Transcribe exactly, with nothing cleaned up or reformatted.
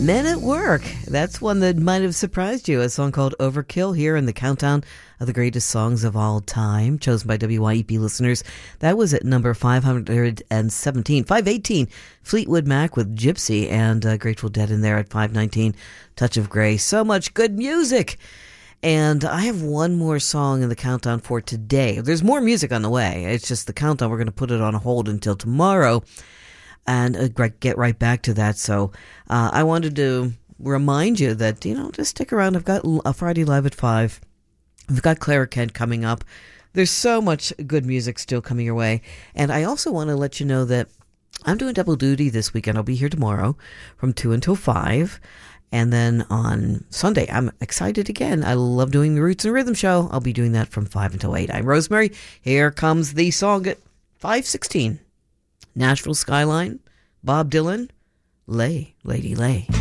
Men at Work. That's one that might have surprised you. A song called Overkill here in the countdown of the greatest songs of all time, chosen by W Y E P listeners. That was at number five hundred seventeen. five eighteen, Fleetwood Mac with Gypsy, and uh, Grateful Dead in there at five nineteen, Touch of Grey. So much good music. And I have one more song in the countdown for today. There's more music on the way. It's just the countdown. We're going to put it on hold until tomorrow and uh, get right back to that. So uh, I wanted to remind you that, you know, just stick around. I've got a Friday Live at five. We've got Clara Kent coming up. There's so much good music still coming your way. And I also want to let you know that I'm doing double duty this weekend. I'll be here tomorrow from two until five. And then on Sunday, I'm excited again. I love doing the Roots and Rhythm show. I'll be doing that from five until eight. I'm Rosemary. Here comes the song at five sixteen. Nashville Skyline, Bob Dylan, Lay, Lady Lay.